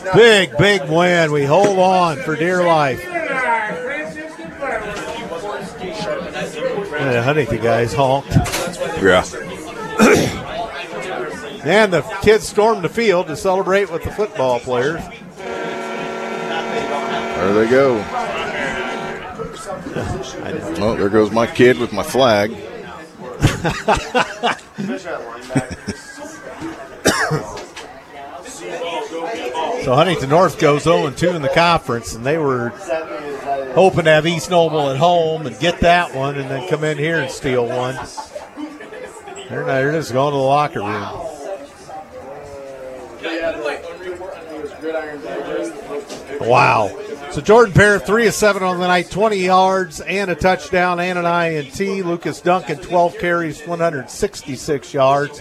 Big win. We hold on for dear life. And the Huntington guys honked. Yeah. And the kids stormed the field to celebrate with the football players. There they go. Oh, there goes my kid with my flag. So Huntington North goes 0-2 in the conference, and they were hoping to have East Noble at home and get that one and then come in here and steal one. They're just going to the locker room. Wow. So Jordan Parrott, 3 of 7 on the night, 20 yards and a touchdown and an INT. Lucas Duncan, 12 carries, 166 yards.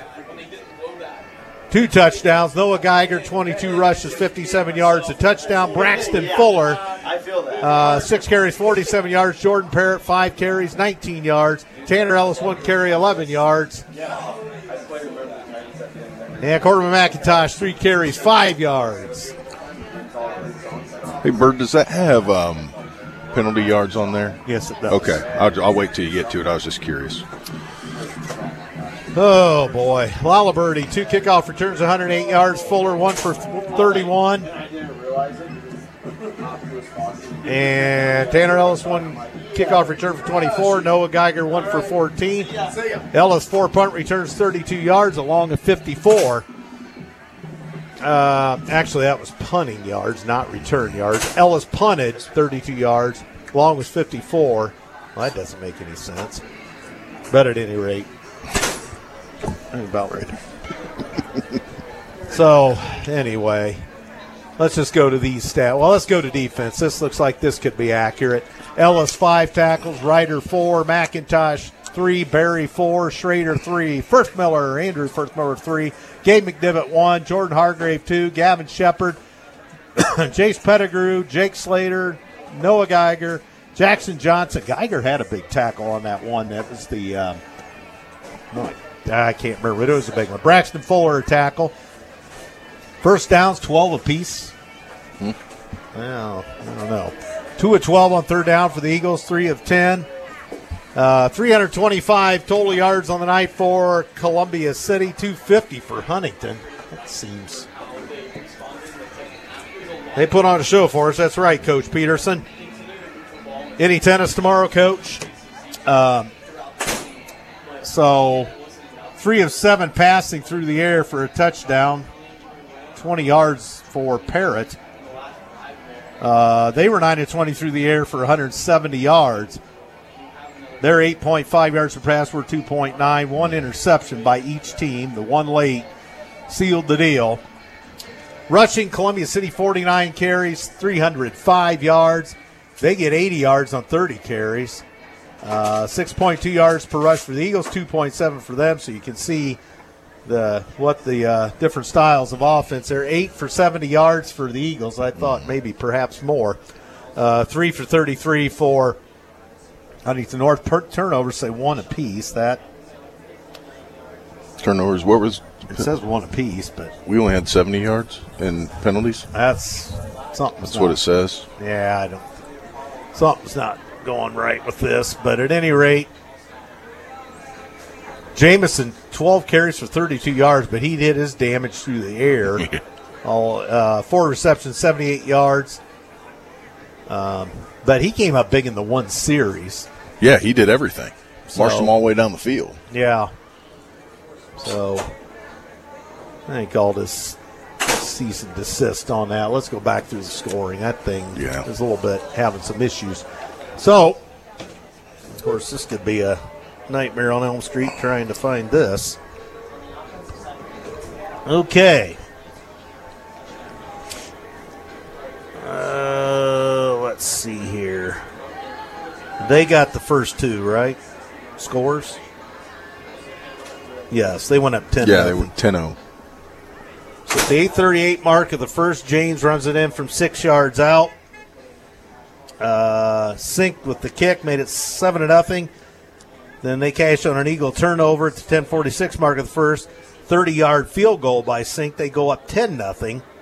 2 touchdowns. Noah Geiger, 22 rushes, 57 yards, a touchdown. Braxton Fuller, 6 carries, 47 yards. Jordan Parrott, 5 carries, 19 yards. Tanner Ellis, 1 carry, 11 yards. And Corbin McIntosh, 3 carries, 5 yards. Hey, Bird, does that have penalty yards on there? Yes, it does. Okay, I'll wait till you get to it. I was just curious. Oh, boy. Lala Birdie, 2 kickoff returns, 108 yards. Fuller, 1 for 31. And Tanner Ellis, 1 kickoff return for 24. Noah Geiger, 1 for 14. Ellis, 4 punt returns, 32 yards, along with 54. Actually, that was punting yards, not return yards. Ellis punted 32 yards, along with 54. Well, that doesn't make any sense. But at any rate, about right. So, anyway, let's just go to these stats. Well, let's go to defense. This looks like this could be accurate. Ellis, 5 tackles. Ryder, 4. McIntosh, 3. Barry, 4. Schrader, 3. Andrew Firstmiller, 3. Gabe McDivitt, 1. Jordan Hargrave, 2. Gavin Shepard, Jace Pettigrew, Jake Slater, Noah Geiger, Jackson Johnson. Geiger had a big tackle on that one. That was the I can't remember, but it was a big one. Braxton Fuller, a tackle. First downs, 12 apiece. Well, I don't know. 2 of 12 on third down for the Eagles, 3 of 10. 325 total yards on the night for Columbia City, 250 for Huntington. That seems... They put on a show for us. That's right, Coach Peterson. Any tennis tomorrow, Coach? So... 3 of 7 passing through the air for a touchdown. 20 yards for Parrott. They were 9 of 20 through the air for 170 yards. Their 8.5 yards per pass were 2.9. 1 interception by each team. The one late sealed the deal. Rushing, Columbia City 49 carries, 305 yards. They get 80 yards on 30 carries. 6.2 yards per rush for the Eagles, 2.7 for them. So you can see what the different styles of offense. They're 8 for 70 yards for the Eagles. I thought maybe perhaps more. 3 for 33 for Huntington North. Turnovers say 1 apiece. That turnovers. What was it? Says 1 apiece, but we only had 70 yards in penalties. That's something. That's what it says. Yeah, I don't. Something's not going right with this, but at any rate, Jamison 12 carries for 32 yards, but he did his damage through the air. 4 receptions, 78 yards. But he came up big in the one series. Yeah, he did everything. Marched them all the way down the field. Yeah. So I think all this cease and desist on that. Let's go back through the scoring. That thing is a little bit having some issues. So, of course, this could be a nightmare on Elm Street trying to find this. Okay. Let's see here. They got the first 2, right? Scores? Yes, they went up 10-0. Yeah, they went 10-0. So at the 8:38 mark of the first, James runs it in from 6 yards out. Synced with the kick, made it 7-0. Then they cash on an Eagle turnover at the 10:46 mark of the first. 30-yard field goal by Sink. They go up 10-0.